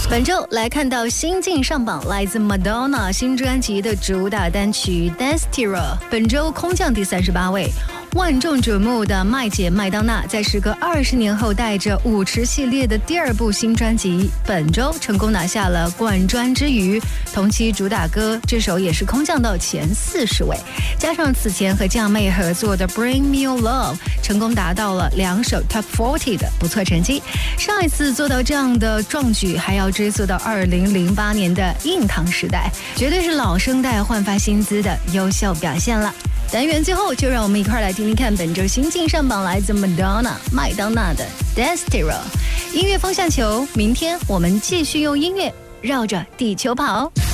本周来看到新晋上榜，来自 Madonna 新专辑的主打单曲 Destira， 本周空降第38位。万众瞩目的麦姐麦当娜，在时隔20年后，带着舞池系列的第2部新专辑，本周成功拿下了冠专之余，同期主打歌这首也是空降到前40位，加上此前和酱妹合作的 Bring Me Your Love， 成功达到了2首 Top 40的不错成绩。上一次做到这样的壮举，还要追溯到2008年的硬糖时代，绝对是老生代焕发新姿的优秀表现了。单元最后，就让我们一块来听听看本周新晋上榜来自 Madonna 麦当娜的 Destira。 音乐风向球，明天我们继续用音乐绕着地球跑。